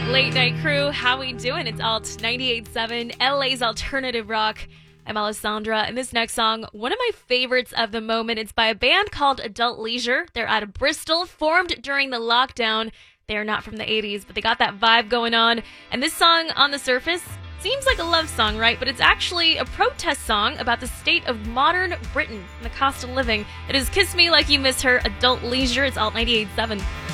Late Night Crew, how we doing? It's Alt 98.7, LA's alternative rock. I'm Alessandra, and this next song, one of my favorites of the moment. It's by a band called Adult Leisure. They're out of Bristol, formed during the lockdown. They're not from the 80s, but they got that vibe going on. And this song, on the surface, seems like a love song, right? But it's actually a protest song about the state of modern Britain and the cost of living. It is Kiss Me Like You Miss Her, Adult Leisure. It's Alt 98.7.